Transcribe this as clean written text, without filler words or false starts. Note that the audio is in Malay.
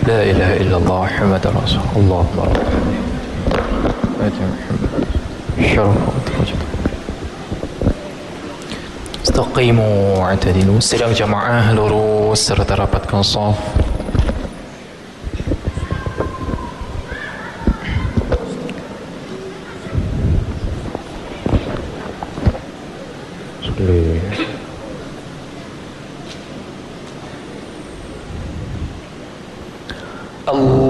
لا إله إلا الله محمد رسول الله. آت محمد شرف ودرجة. Istaqimu wa'tadilu. Sedang jamaah lurus serta rapatkan shaf. Allah